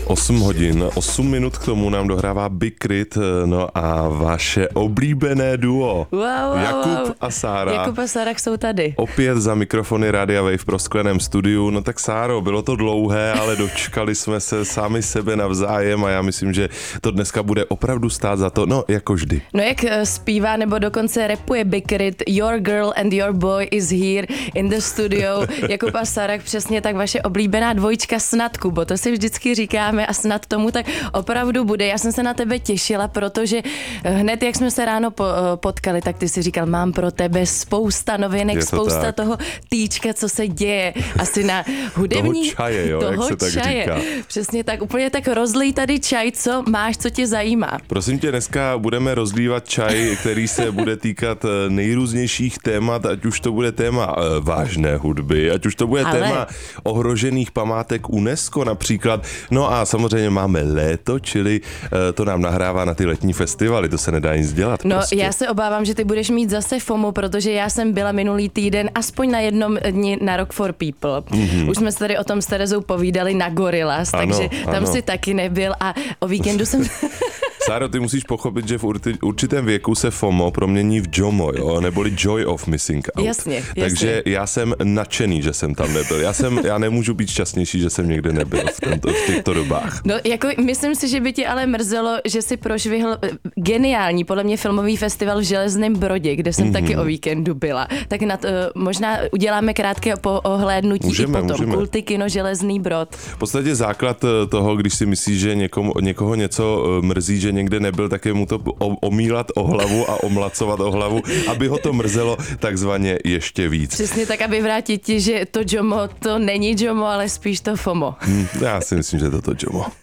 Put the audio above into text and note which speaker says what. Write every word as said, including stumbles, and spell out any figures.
Speaker 1: osm hodin, osm minut k tomu nám dohrává Big Crit, no a vaše oblíbené duo.
Speaker 2: Wow, wow,
Speaker 1: Jakub
Speaker 2: wow.
Speaker 1: a Sára.
Speaker 2: Jakub a Sára jsou tady.
Speaker 1: Opět za mikrofony Rádia Wave v proskleném studiu. No tak Sáro, bylo to dlouhé, ale dočkali jsme se sami sebe navzájem a já myslím, že to dneska bude opravdu stát za to, no jako vždy.
Speaker 2: No jak zpívá nebo dokonce rapuje Big Crit, Your girl and your boy is here in the studio. Jakub a Sára, přesně tak vaše oblíbená dvojička snad, Kubo, to si vždycky říkáme a snad tomu tak opravdu bude. Já jsem se na tebe těšila, protože hned jak jsme se ráno po, potkali, tak ty si říkal, mám pro tebe spousta novinek,
Speaker 1: to
Speaker 2: spousta
Speaker 1: tak.
Speaker 2: toho týčka, co se děje. Asi na hudební...
Speaker 1: Toho čaje, jo,
Speaker 2: toho
Speaker 1: jak se tak
Speaker 2: čaje.
Speaker 1: říká.
Speaker 2: Přesně tak, úplně tak rozlij tady čaj, co máš, co tě zajímá.
Speaker 1: Prosím tě, dneska budeme rozlívat čaj, který se bude týkat nejrůznějších témat, ať už to bude téma vážné hudby, ať už to bude
Speaker 2: Ale...
Speaker 1: téma ohrožených památek UNESCO například. No a samozřejmě máme léto, čili to nám nahrává na ty letní festivaly, to se nedá nic dělat.
Speaker 2: No
Speaker 1: prostě.
Speaker 2: Já se obávám, že ty budeš mít zase FOMO, protože já jsem byla minulý týden aspoň na jednom dni na Rock for People. Mm-hmm. Už jsme se tady o tom s Terezou povídali na Gorillaz,
Speaker 1: ano,
Speaker 2: takže tam
Speaker 1: ano.
Speaker 2: si taky nebyl a o víkendu jsem...
Speaker 1: Sáro, ty musíš pochopit, že v určitém věku se FOMO promění v JOMO, jo? Neboli Joy of Missing Out.
Speaker 2: Jasně, jasně.
Speaker 1: Takže já jsem nadšený, že jsem tam nebyl. Já, jsem, já nemůžu být šťastnější, že jsem někde nebyl v, tento, v těchto dobách.
Speaker 2: No, jako, myslím si, že by tě ale mrzelo, že si prošvihl geniální, podle mě filmový festival v Železném Brodě, kde jsem mm-hmm. taky o víkendu byla. Tak na to, možná uděláme krátké ohlédnutí
Speaker 1: můžeme,
Speaker 2: i potom.
Speaker 1: můžeme.
Speaker 2: Kulty kino Železný Brod.
Speaker 1: V podstatě základ toho, když si myslíš, že někomu, někoho něco mrzí, že někde nebyl, tak je mu to omílat o hlavu a omlacovat o hlavu, aby ho to mrzelo takzvaně ještě víc.
Speaker 2: Přesně tak, aby vrátit ti, že to JOMO to není JOMO, ale spíš to FOMO.
Speaker 1: Hmm, já si myslím, že to to JOMO.